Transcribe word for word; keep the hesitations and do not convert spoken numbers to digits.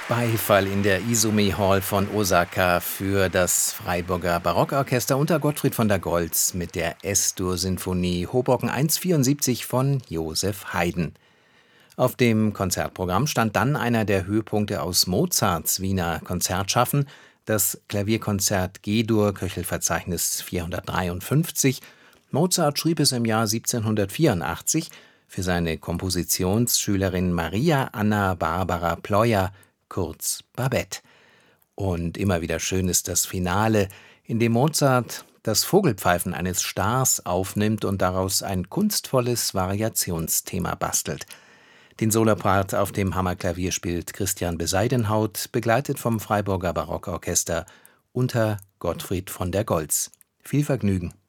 Beifall in der Izumi Hall von Osaka für das Freiburger Barockorchester unter Gottfried von der Goltz mit der S-Dur-Sinfonie Hoboken eins vierundsiebzig von Joseph Haydn. Auf dem Konzertprogramm stand dann einer der Höhepunkte aus Mozarts Wiener Konzertschaffen, das Klavierkonzert G-Dur, Köchelverzeichnis vierhundertdreiundfünfzig. Mozart schrieb es im Jahr siebzehnhundertvierundachtzig für seine Kompositionsschülerin Maria Anna Barbara Pleuer, kurz Babette. Und immer wieder schön ist das Finale, in dem Mozart das Vogelpfeifen eines Stars aufnimmt und daraus ein kunstvolles Variationsthema bastelt. Den Solopart auf dem Hammerklavier spielt Christian Besaidенhaut, begleitet vom Freiburger Barockorchester unter Gottfried von der Goltz. Viel Vergnügen!